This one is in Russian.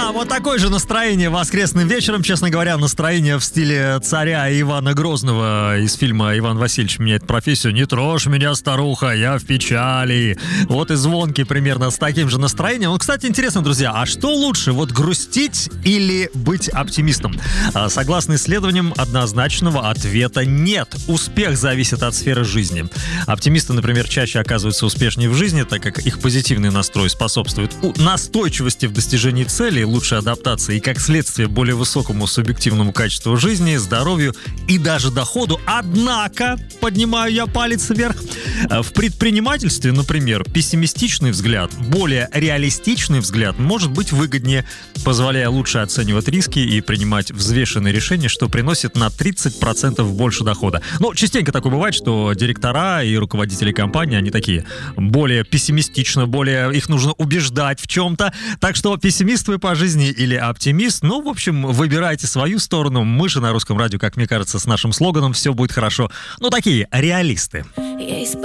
Да, вот такое же настроение воскресным вечером. Честно говоря, настроение в стиле царя Ивана Грозного из фильма «Иван Васильевич меняет профессию». «Не трожь меня, старуха, я в печали». Вот и Звонкий примерно с таким же настроением. Ну, кстати, интересно, друзья, а что лучше, вот грустить или быть оптимистом? Согласно исследованиям, однозначного ответа нет. Успех зависит от сферы жизни. Оптимисты, например, чаще оказываются успешнее в жизни, так как их позитивный настрой способствует настойчивости в достижении целей, лучшей адаптации и, как следствие, более высокому субъективному качеству жизни, здоровью и даже доходу. Однако, поднимаю я палец вверх, в предпринимательстве, например, пессимистичный взгляд, более реалистичный взгляд может быть выгоднее, позволяя лучше оценивать риски и принимать взвешенные решения, что приносит на 30% больше дохода. Но частенько такое бывает, что директора и руководители компании, они такие более пессимистично, более их нужно убеждать в чем-то. Так что пессимист вы по жизни или оптимист, ну, в общем, выбирайте свою сторону. Мы же на Русском радио, как мне кажется, с нашим слоганом «Все будет хорошо». Ну, такие реалисты.